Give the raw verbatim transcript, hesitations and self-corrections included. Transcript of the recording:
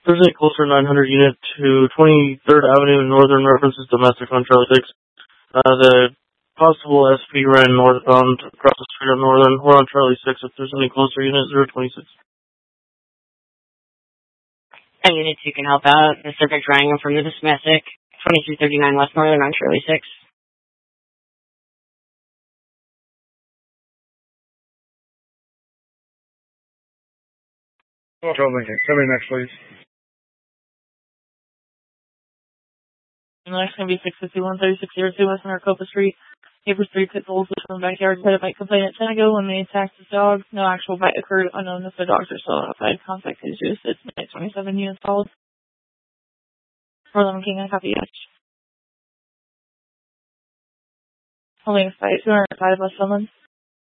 Thursday closer nine hundred unit to twenty-third Avenue Northern, references domestic on Charlie six. Uh, the possible S P ran northbound across the street on Northern or on Charlie six. If there's any closer unit, zero twenty-six. And Unit two can help out. The subject running from the domestic, twenty-three thirty-nine West Northern on Charlie six. Control Lincoln. Somebody next, please. And the next going to be six fifty-one thirty-six oh two West Maricopa Street. Neighbors three pit bulls from the backyard said a bite complaint at ten ago when they attacked his dog. No actual bite occurred. Unknown if the dogs are still outside. Contact is used. It's nine twenty-seven units called. Orlando King, I copy yes. Holding a fight two hundred five West Sunland.